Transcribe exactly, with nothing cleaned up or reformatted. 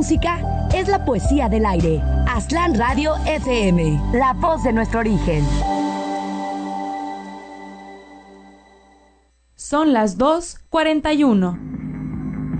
música es la poesía del aire. Aztlán Radio F M, la voz de nuestro origen. Son las dos cuarenta y uno.